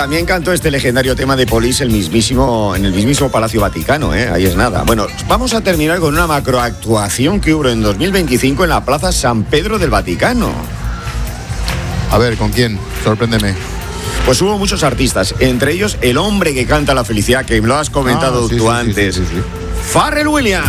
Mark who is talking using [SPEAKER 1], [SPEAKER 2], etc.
[SPEAKER 1] también cantó este legendario tema de Police en el mismísimo Palacio Vaticano, ahí es nada. Bueno, vamos a terminar con una macroactuación que hubo en 2025 en la Plaza San Pedro del Vaticano.
[SPEAKER 2] A ver, ¿con quién? Sorpréndeme.
[SPEAKER 1] Pues hubo muchos artistas, entre ellos el hombre que canta la felicidad, que me lo has comentado tú antes.
[SPEAKER 2] Sí.
[SPEAKER 1] Pharrell Williams.